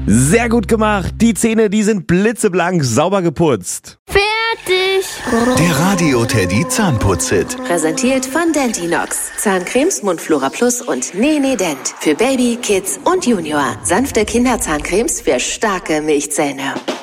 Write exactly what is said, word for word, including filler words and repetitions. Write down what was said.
Sehr gut gemacht. Die Zähne, die sind blitzeblank, sauber geputzt. Fertig. Der Radio Teddy Zahnputz-Hit. Präsentiert von Dentinox. Zahncremes, Mundflora Plus und Nene Dent. Für Baby, Kids und Junior. Sanfte Kinderzahncremes für starke Milchzähne.